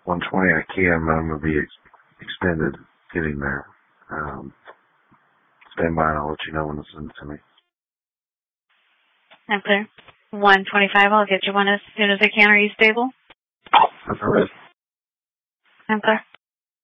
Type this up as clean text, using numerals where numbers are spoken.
120 I can, but I'm going to be extended getting there. Stand by and I'll let you know when it's sent to me. I'm clear. 125, I'll get you one as soon as I can. Are you stable? That's all right. I'm clear.